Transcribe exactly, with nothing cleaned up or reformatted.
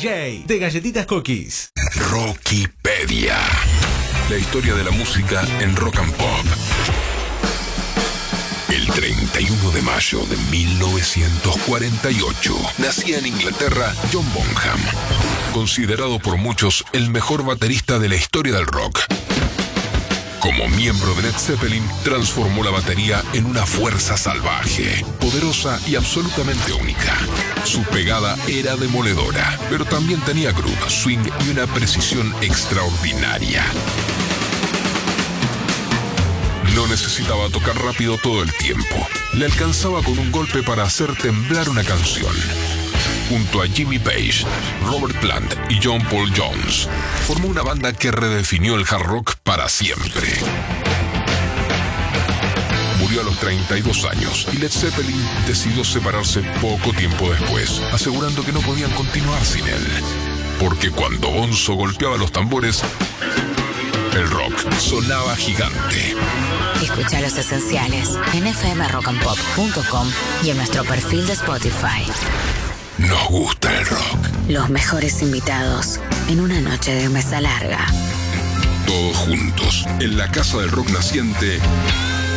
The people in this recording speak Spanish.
J de Galletitas Cookies. Rockipedia. La historia de la música en rock and pop. El treinta y uno de mayo de mil novecientos cuarenta y ocho nacía en Inglaterra John Bonham, considerado por muchos el mejor baterista de la historia del rock. Como miembro de Led Zeppelin, transformó la batería en una fuerza salvaje, poderosa y absolutamente única. Su pegada era demoledora, pero también tenía groove, swing y una precisión extraordinaria. No necesitaba tocar rápido todo el tiempo. Le alcanzaba con un golpe para hacer temblar una canción. Junto a Jimmy Page, Robert Plant y John Paul Jones, formó una banda que redefinió el hard rock para siempre. Murió a los treinta y dos años y Led Zeppelin decidió separarse poco tiempo después, asegurando que no podían continuar sin él. Porque cuando Bonzo golpeaba los tambores, el rock sonaba gigante. Escucha Los Esenciales en f m rock and pop punto com y en nuestro perfil de Spotify. Nos gusta el rock. Los mejores invitados en una noche de mesa larga. Todos juntos, en la Casa del Rock Naciente,